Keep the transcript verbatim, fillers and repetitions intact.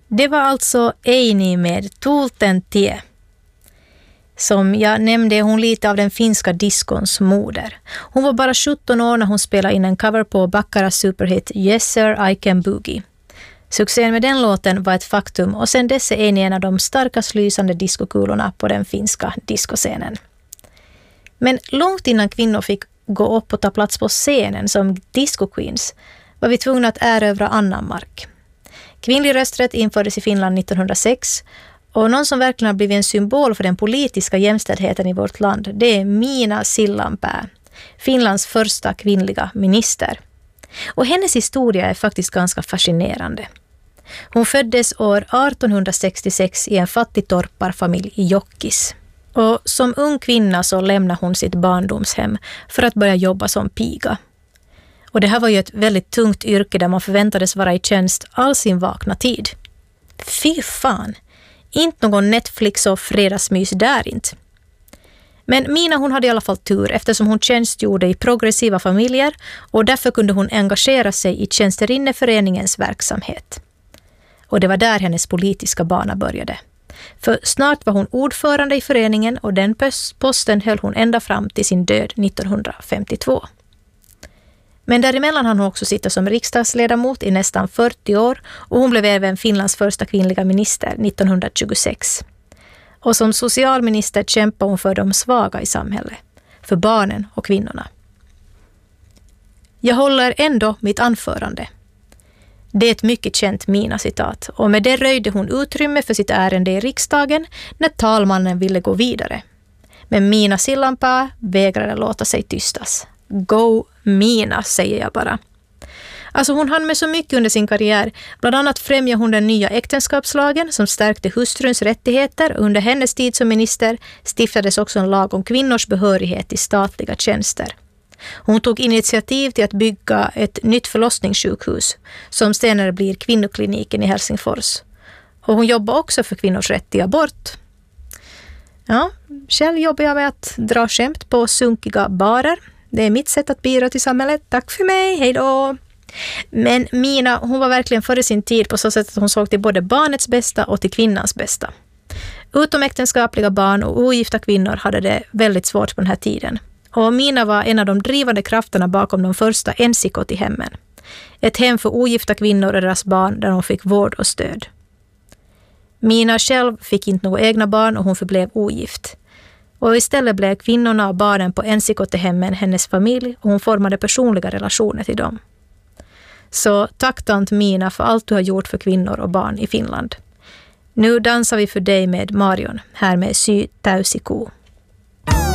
Det var alltså Eini med Tuulten tie. Som jag nämnde är hon lite av den finska diskons moder. Hon var bara sjutton år när hon spelade in en cover på Baccaras superhit Yes Sir I Can Boogie. Succén med den låten var ett faktum och sen dess är Eini en av de starkast lysande diskokulorna på den finska diskoscenen. Men långt innan kvinnor fick gå upp och ta plats på scenen som disco queens var vi tvungna att erövra annan mark. Kvinnlig rösträtt infördes i Finland nittonhundrasex och någon som verkligen har blivit en symbol för den politiska jämställdheten i vårt land, det är Miina Sillanpää, Finlands första kvinnliga minister. Och hennes historia är faktiskt ganska fascinerande. Hon föddes år artonhundrasextiosex i en fattig torparfamilj i Jokkis. Och som ung kvinna så lämnade hon sitt barndomshem för att börja jobba som piga. Och det här var ju ett väldigt tungt yrke där man förväntades vara i tjänst all sin vakna tid. Fy fan! Inte någon Netflix och fredagsmys där inte. Men Miina hon hade i alla fall tur eftersom hon tjänstgjorde i progressiva familjer och därför kunde hon engagera sig i tjänsterinneföreningens verksamhet. Och det var där hennes politiska bana började. För snart var hon ordförande i föreningen och den posten höll hon ända fram till sin död nittonhundrafemtiotvå. Men däremellan hann hon också sitta som riksdagsledamot i nästan fyrtio år och hon blev även Finlands första kvinnliga minister nittonhundratjugosex. Och som socialminister kämpade hon för de svaga i samhället, för barnen och kvinnorna. Jag håller ändå mitt anförande. Det är ett mycket känt Miina-citat och med det röjde hon utrymme för sitt ärende i riksdagen när talmannen ville gå vidare. Men Miina Sillanpää vägrade låta sig tystas. Go Miina, säger jag bara. Alltså hon hann med så mycket under sin karriär. Bland annat främjade hon den nya äktenskapslagen som stärkte hustruns rättigheter. Under hennes tid som minister stiftades också en lag om kvinnors behörighet i statliga tjänster. Hon tog initiativ till att bygga ett nytt förlossningssjukhus som senare blir kvinnokliniken i Helsingfors. Och hon jobbar också för kvinnors rätt till abort. Ja, själv jobbar jag med att dra skämt på sunkiga barer. Det är mitt sätt att bidra till samhället. Tack för mig, hej då! Men Miina, hon var verkligen före sin tid på så sätt att hon såg till både barnets bästa och till kvinnans bästa. Utomäktenskapliga barn och ogifta kvinnor hade det väldigt svårt på den här tiden. Och Miina var en av de drivande krafterna bakom de första ensikot i hemmen. Ett hem för ogifta kvinnor och deras barn där de fick vård och stöd. Miina själv fick inte några egna barn och hon förblev ogift. Och istället blev kvinnorna och barnen på ensikotehemmen hennes familj och hon formade personliga relationer till dem. Så tack tant Miina för allt du har gjort för kvinnor och barn i Finland. Nu dansar vi för dig med Marion, här med Sy täysi kuu.